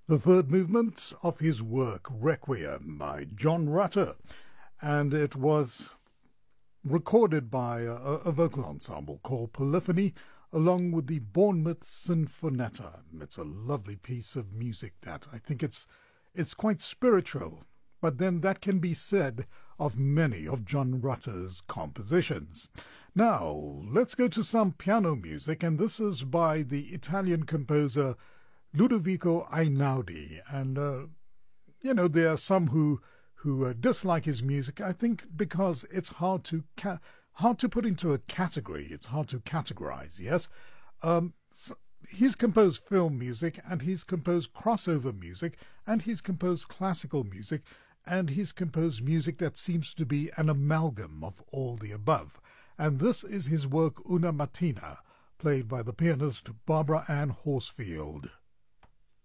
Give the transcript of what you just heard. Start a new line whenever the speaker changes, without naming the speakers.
The third movement of his work, Requiem, by John Rutter, and it was recorded by a vocal ensemble called Polyphony, along with the Bournemouth Sinfonetta. It's a lovely piece of music that I think it's quite spiritual, but then that can be said of many of John Rutter's compositions. Now, let's go to some piano music, and this is by the Italian composer Ludovico Einaudi. And, there are some who dislike his music, I think, because it's hard to put into a category. It's hard to categorize, yes? He's composed film music, and he's composed crossover music, and he's composed classical music, and he's composed music that seems to be an amalgam of all the above. And this is his work Una Mattina, played by the pianist Barbara Ann Horsfield.